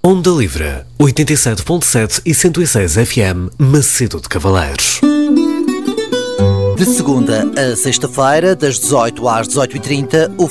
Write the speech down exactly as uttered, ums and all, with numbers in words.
Onda Livre, oitenta e sete ponto sete e cento e seis F M, Macedo de Cavaleiros. De segunda a sexta-feira, das dezoito às dezoito e trinta, o